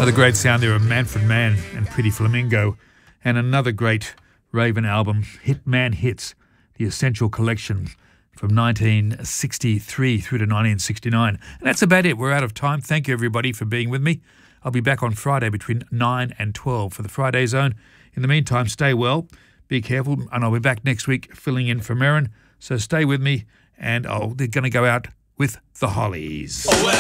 Another great sound there of Manfred Mann and Pretty Flamingo, and another great Raven album, Hitman Hits, the Essential Collection from 1963 through to 1969. And that's about it. We're out of time. Thank you, everybody, for being with me. I'll be back on Friday between 9 and 12 for the Friday Zone. In the meantime, stay well, be careful, and I'll be back next week filling in for Merrin. So stay with me, and they're going to go out with the Hollies. Oh, well.